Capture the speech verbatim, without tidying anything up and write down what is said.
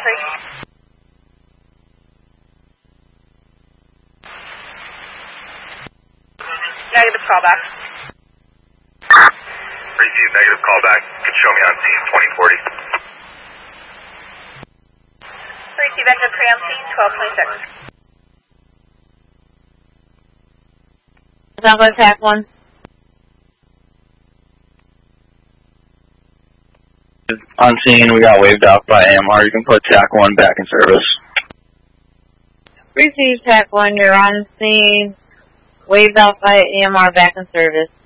three. Negative callback. Receive negative callback. Can show me on scene twenty forty. Receive engine three on scene twelve twenty-six. Bravo Attack one. On scene, we got waved off by A M R. You can put T A C one back in service. Receive T A C one, you're on scene. Waved off by A M R back in service.